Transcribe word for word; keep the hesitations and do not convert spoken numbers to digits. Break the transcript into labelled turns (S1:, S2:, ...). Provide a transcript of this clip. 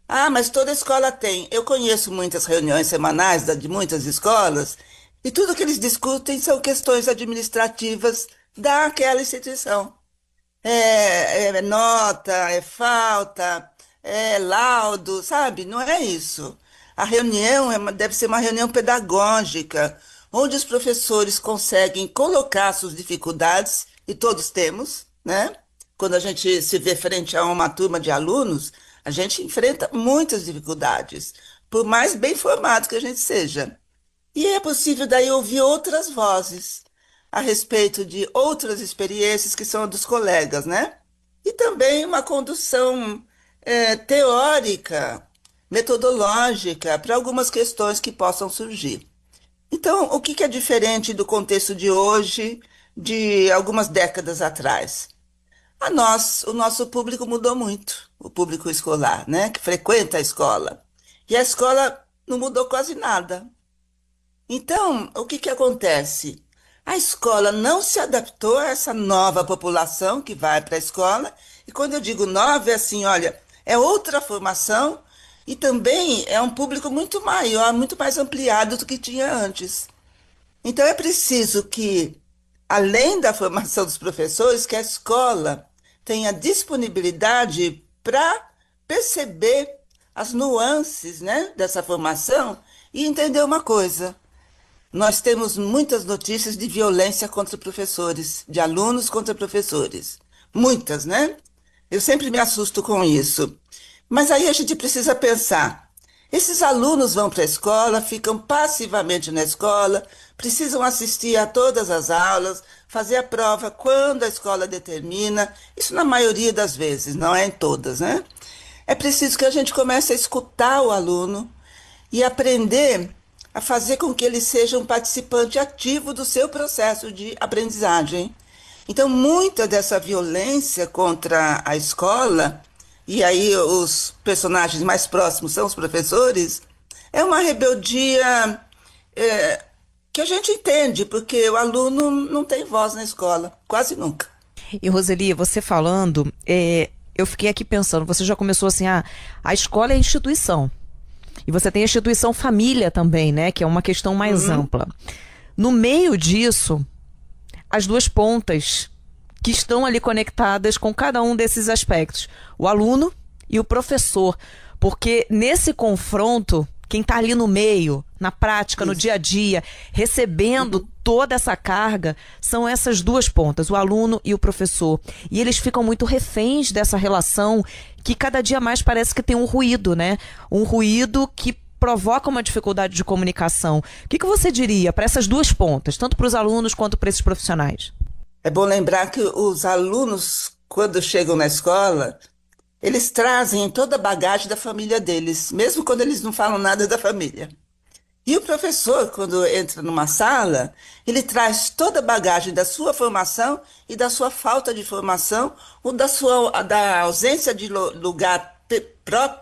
S1: Ah, mas toda escola tem. Eu conheço muitas reuniões semanais da- de muitas escolas e tudo que eles discutem são questões administrativas daquela instituição. É, é nota, é falta, é laudo, sabe? Não é isso. A reunião é uma- deve ser uma reunião pedagógica, onde os professores conseguem colocar suas dificuldades, e todos temos, né? Quando a gente se vê frente a uma turma de alunos, a gente enfrenta muitas dificuldades, por mais bem formado que a gente seja. E é possível daí ouvir outras vozes a respeito de outras experiências que são dos colegas, né? E também uma condução eh, teórica, metodológica para algumas questões que possam surgir. Então, o que que é diferente do contexto de hoje, de algumas décadas atrás? A nós, o nosso público mudou muito, o público escolar, né? Que frequenta a escola. E a escola não mudou quase nada. Então, o que que acontece? A escola não se adaptou a essa nova população que vai para a escola. E quando eu digo nova, é assim, olha, é outra formação e também é um público muito maior, muito mais ampliado do que tinha antes. Então, é preciso que, além da formação dos professores, que a escola tenha disponibilidade para perceber as nuances, né, dessa formação e entender uma coisa. Nós temos muitas notícias de violência contra professores, de alunos contra professores. Muitas, né? Eu sempre me assusto com isso. Mas aí a gente precisa pensar: esses alunos vão para a escola, ficam passivamente na escola, precisam assistir a todas as aulas, fazer a prova quando a escola determina. Isso na maioria das vezes, não é em todas, né? É preciso que a gente comece a escutar o aluno e aprender a fazer com que ele seja um participante ativo do seu processo de aprendizagem. Então, muita dessa violência contra a escola, e aí os personagens mais próximos são os professores, é uma rebeldia é, que a gente entende, porque o aluno não tem voz na escola, quase nunca.
S2: E Roseli, você falando, é, eu fiquei aqui pensando, você já começou assim, ah, a escola é instituição. E você tem a instituição família também, né? Que é uma questão mais
S1: Uhum.
S2: ampla. No meio disso, as duas pontas que estão ali conectadas com cada um desses aspectos, o aluno e o professor, porque nesse confronto, quem está ali no meio, na prática, no dia a
S1: Isso.
S2: dia, recebendo
S1: Uhum.
S2: toda essa carga, são essas duas pontas, o aluno e o professor. E eles ficam muito reféns dessa relação que cada dia mais parece que tem um ruído, né? Um ruído que provoca uma dificuldade de comunicação. O que, que você diria para essas duas pontas, tanto para os alunos quanto para esses profissionais?
S1: É bom lembrar que os alunos, quando chegam na escola, eles trazem toda a bagagem da família deles, mesmo quando eles não falam nada da família. E o professor, quando entra numa sala, ele traz toda a bagagem da sua formação e da sua falta de formação, ou da sua da ausência de lugar próprio